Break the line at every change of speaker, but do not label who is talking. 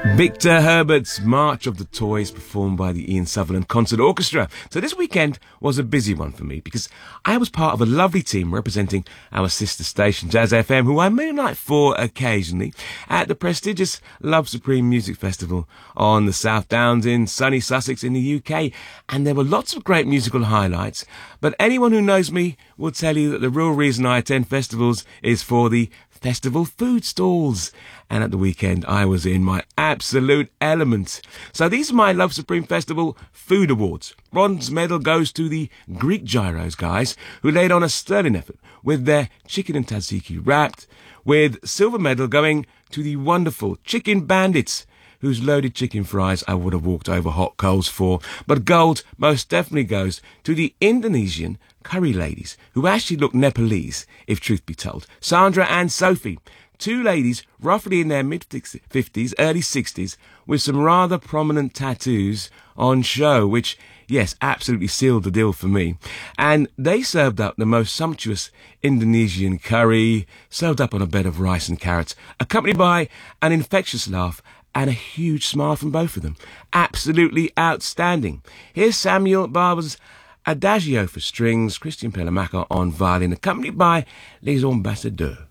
Victor Herbert's March of the Toys, performed by the Ian Sutherland Concert Orchestra. So this weekend was a busy one for me because I was part of a lovely team representing our sister station Jazz FM, who I moonlight for occasionally, at the prestigious Love Supreme Music Festival on the South Downs in sunny Sussex in the UK. And there were lots of great musical highlights, but anyone who knows me will tell you that the real reason I attend festivals is for the festival food stalls. And at the weekend, I was in my absolute element. So these are my Love Supreme Festival Food Awards. Bronze medal goes to the Greek Gyros guys, who laid on a sterling effort with their chicken and tzatziki wrapped, with silver medal going to the wonderful Chicken Bandits, whose loaded chicken fries I would have walked over hot coals for. But gold most definitely goes to the Indonesian curry ladies, who actually look Nepalese, if truth be told. Sandra and Sophie, two ladies roughly in their mid-50s, early 60s, with some rather prominent tattoos on show, which, yes, absolutely sealed the deal for me. And they served up the most sumptuous Indonesian curry, served up on a bed of rice and carrots, accompanied by an infectious laugh and a huge smile from both of them. Absolutely outstanding. Here's Samuel Barber's Adagio for strings, Christian Pelamaca on violin, accompanied by Les Ambassadeurs.